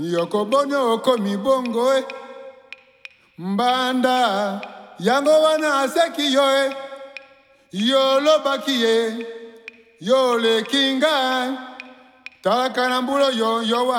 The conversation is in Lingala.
Yokobonyo okomi bongo mbanda yango wana aseki yo yo lobaki ye yo lekinga talaka na mbulo yo yo wa